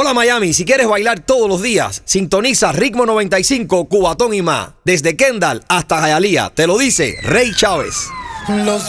toda Miami, si quieres bailar todos los días, sintoniza Ritmo 95, Cubatón y más. Desde Kendall hasta Hialeah, te lo dice Ray Chávez. Los